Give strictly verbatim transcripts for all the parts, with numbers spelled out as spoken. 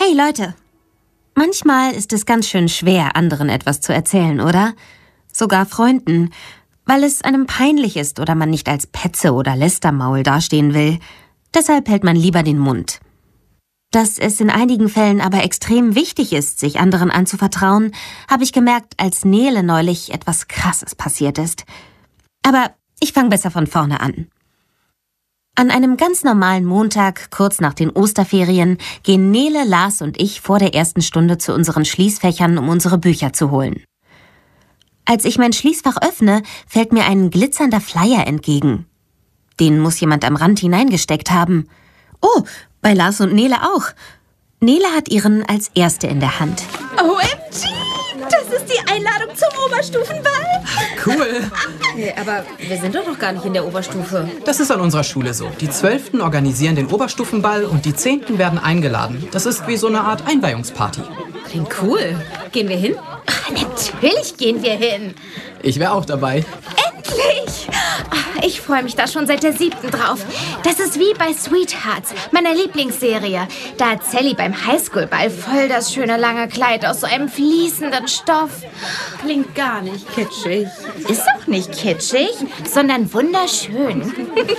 Hey Leute, manchmal ist es ganz schön schwer, anderen etwas zu erzählen, oder? Sogar Freunden, weil es einem peinlich ist oder man nicht als Petze oder Lästermaul dastehen will. Deshalb hält man lieber den Mund. Dass es in einigen Fällen aber extrem wichtig ist, sich anderen anzuvertrauen, habe ich gemerkt, als Nele neulich etwas Krasses passiert ist. Aber ich fange besser von vorne an. An einem ganz normalen Montag, kurz nach den Osterferien, gehen Nele, Lars und ich vor der ersten Stunde zu unseren Schließfächern, um unsere Bücher zu holen. Als ich mein Schließfach öffne, fällt mir ein glitzernder Flyer entgegen. Den muss jemand am Rand hineingesteckt haben. Oh, bei Lars und Nele auch. Nele hat ihren als erste in der Hand. O M G! Das ist die Einladung zum Oberstufenball. Cool. Hey, aber wir sind doch noch gar nicht in der Oberstufe. Das ist an unserer Schule so. Die Zwölften organisieren den Oberstufenball und die Zehnten werden eingeladen. Das ist wie so eine Art Einweihungsparty. Klingt cool. Gehen wir hin? Ach, natürlich gehen wir hin. Ich wäre auch dabei. Endlich! Ich freue mich da schon seit der siebten drauf. Das ist wie bei Sweethearts, meiner Lieblingsserie. Da hat Sally beim Highschool-Ball voll das schöne lange Kleid aus so einem fließenden Stoff. Klingt gar nicht kitschig. Ist auch nicht kitschig, sondern wunderschön.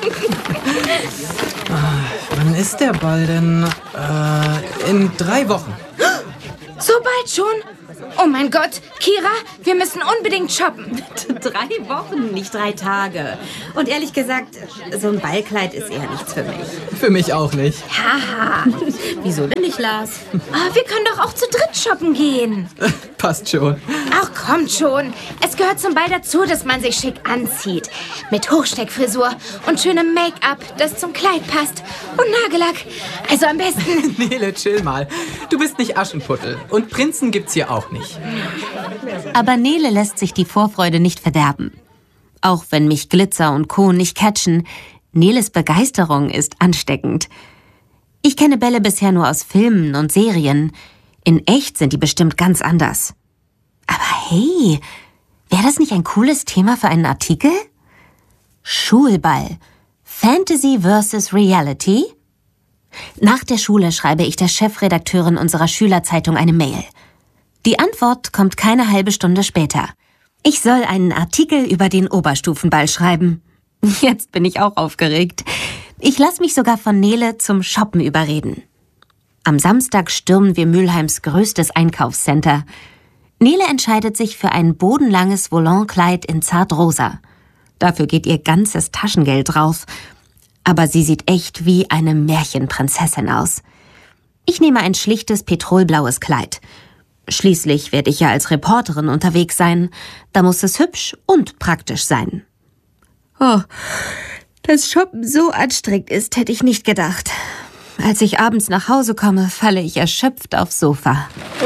Wann ist der Ball denn? Äh, in drei Wochen. So bald schon? Oh mein Gott, Kira, wir müssen unbedingt shoppen. Drei Wochen, nicht drei Tage. Und ehrlich gesagt, so ein Ballkleid ist eher nichts für mich. Für mich auch nicht. Haha. Wieso denn nicht, Lars? Oh, wir können doch auch zu dritt shoppen gehen. Passt schon. Ach, kommt schon. Es gehört zum Ball dazu, dass man sich schick anzieht. Mit Hochsteckfrisur und schönem Make-up, das zum Kleid passt. Und Nagellack. Also am besten... Nele, chill mal. Du bist nicht Aschenputtel. Und Prinzen gibt's hier auch nicht. Aber Nele lässt sich die Vorfreude nicht verderben. Auch wenn mich Glitzer und Co. nicht catchen, Neles Begeisterung ist ansteckend. Ich kenne Bälle bisher nur aus Filmen und Serien. In echt sind die bestimmt ganz anders. Aber hey, wäre das nicht ein cooles Thema für einen Artikel? Schulball. Fantasy versus Reality? Nach der Schule schreibe ich der Chefredakteurin unserer Schülerzeitung eine Mail. Die Antwort kommt keine halbe Stunde später. Ich soll einen Artikel über den Oberstufenball schreiben. Jetzt bin ich auch aufgeregt. Ich lasse mich sogar von Nele zum Shoppen überreden. Am Samstag stürmen wir Mülheims größtes Einkaufscenter. Nele entscheidet sich für ein bodenlanges Volankleid in Zartrosa. Dafür geht ihr ganzes Taschengeld drauf. Aber sie sieht echt wie eine Märchenprinzessin aus. Ich nehme ein schlichtes petrolblaues Kleid. Schließlich werde ich ja als Reporterin unterwegs sein. Da muss es hübsch und praktisch sein. Oh, dass Shoppen so anstrengend ist, hätte ich nicht gedacht. Als ich abends nach Hause komme, falle ich erschöpft aufs Sofa.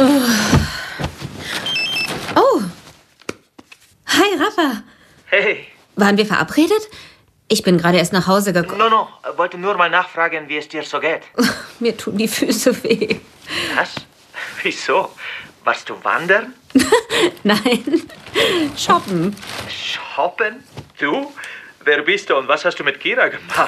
Oh. Hi, Rafa. Hey. Waren wir verabredet? Ich bin gerade erst nach Hause gekommen. No, no. Wollte nur mal nachfragen, wie es dir so geht. Mir tun die Füße weh. Was? Wieso? Warst du wandern? Nein. Shoppen. Shoppen? Du? Wer bist du und was hast du mit Kira gemacht?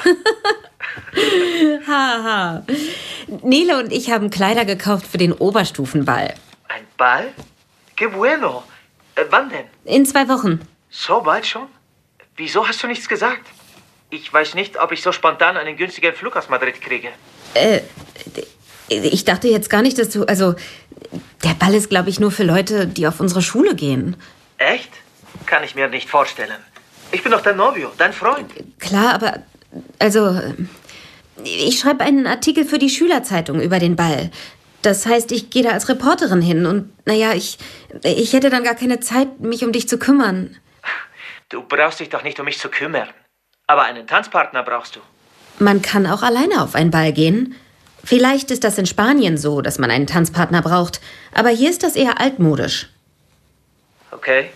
Haha. Nele und ich haben Kleider gekauft für den Oberstufenball. Ein Ball? Que bueno. Äh, wann denn? In zwei Wochen. So bald schon? Wieso hast du nichts gesagt? Ich weiß nicht, ob ich so spontan einen günstigen Flug aus Madrid kriege. Äh, ich dachte jetzt gar nicht, dass du... Also, der Ball ist, glaube ich, nur für Leute, die auf unsere Schule gehen. Echt? Kann ich mir nicht vorstellen. Ich bin doch dein Novio, dein Freund. Klar, aber... Also... Ich schreibe einen Artikel für die Schülerzeitung über den Ball. Das heißt, ich gehe da als Reporterin hin. Und, naja, ich, ich hätte dann gar keine Zeit, mich um dich zu kümmern. Du brauchst dich doch nicht um mich zu kümmern. Aber einen Tanzpartner brauchst du. Man kann auch alleine auf einen Ball gehen. Vielleicht ist das in Spanien so, dass man einen Tanzpartner braucht. Aber hier ist das eher altmodisch. Okay.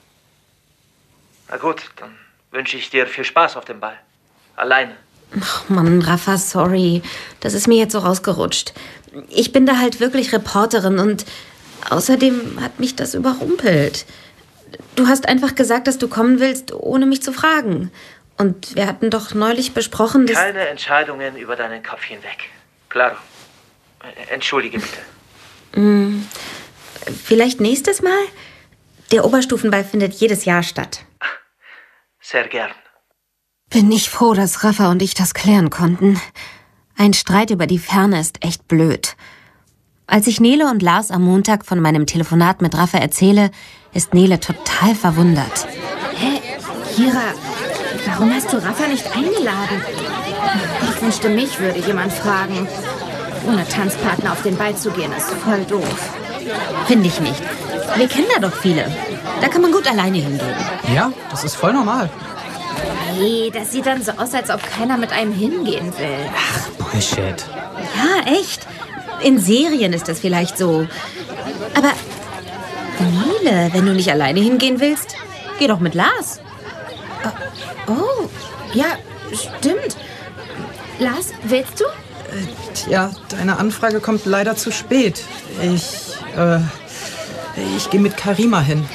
Na gut, dann wünsche ich dir viel Spaß auf dem Ball. Alleine. Ach Mann, Rafa, sorry. Das ist mir jetzt so rausgerutscht. Ich bin da halt wirklich Reporterin und außerdem hat mich das überrumpelt. Du hast einfach gesagt, dass du kommen willst, ohne mich zu fragen. Und wir hatten doch neulich besprochen, dass... Keine Entscheidungen über deinen Kopf hinweg. Claro. Entschuldige bitte. Hm, vielleicht nächstes Mal? Der Oberstufenball findet jedes Jahr statt. Sehr gern. Bin ich froh, dass Rafa und ich das klären konnten. Ein Streit über die Ferne ist echt blöd. Als ich Nele und Lars am Montag von meinem Telefonat mit Rafa erzähle, ist Nele total verwundert. Hä? Kira, warum hast du Rafa nicht eingeladen? Ich wünschte, mich würde jemand fragen. Ohne Tanzpartner auf den Ball zu gehen, ist voll doof. Finde ich nicht. Wir kennen da doch viele. Da kann man gut alleine hingehen. Ja, das ist voll normal. Nee, das sieht dann so aus, als ob keiner mit einem hingehen will. Ach, Bullshit. Ja, echt. In Serien ist das vielleicht so. Aber Nele, wenn du nicht alleine hingehen willst, geh doch mit Lars. Oh, ja, stimmt. Lars, willst du? Tja, deine Anfrage kommt leider zu spät. Ich, äh, ich gehe mit Karima hin.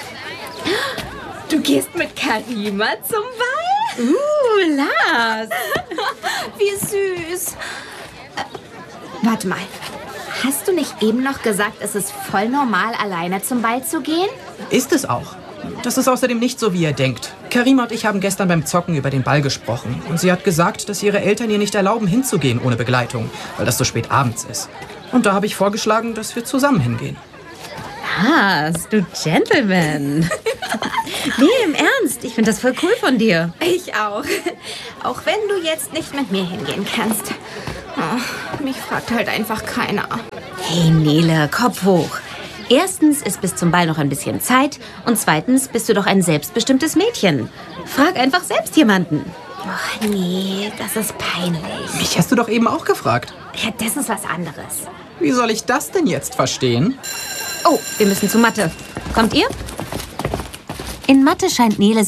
Du gehst mit Karima zum Ball? Uh, Lars. Wie süß. Äh, warte mal. Hast du nicht eben noch gesagt, es ist voll normal, alleine zum Ball zu gehen? Ist es auch. Das ist außerdem nicht so, wie ihr denkt. Karima und ich haben gestern beim Zocken über den Ball gesprochen. Und sie hat gesagt, dass ihre Eltern ihr nicht erlauben, hinzugehen ohne Begleitung, weil das so spät abends ist. Und da habe ich vorgeschlagen, dass wir zusammen hingehen. Lars, du Gentleman. Nee, im Ernst. Ich finde das voll cool von dir. Ich auch. Auch wenn du jetzt nicht mit mir hingehen kannst. Oh, mich fragt halt einfach keiner. Hey, Nele, Kopf hoch. Erstens ist bis zum Ball noch ein bisschen Zeit und zweitens bist du doch ein selbstbestimmtes Mädchen. Frag einfach selbst jemanden. Oh, nee, das ist peinlich. Mich hast du doch eben auch gefragt. Ja, das ist was anderes. Wie soll ich das denn jetzt verstehen? Oh, wir müssen zu Mathe. Kommt ihr? In Mathe scheint Nele